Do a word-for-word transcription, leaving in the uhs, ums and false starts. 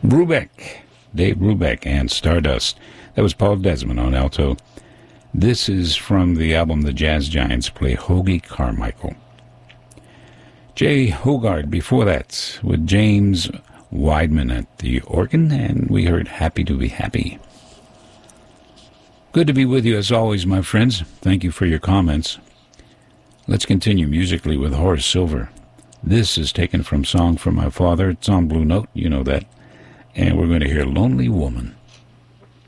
Brubeck, Dave Brubeck, and Stardust. That was Paul Desmond on alto. This is from the album The Jazz Giants Play Hoagie Carmichael. Jay Hogarth before that with James Weidman at the organ, and we heard Happy to Be Happy. Good to be with you as always, my friends. Thank you for your comments. Let's continue musically with Horace Silver. This is taken from Song for My Father. It's on Blue Note, you know that. And we're going to hear Lonely Woman.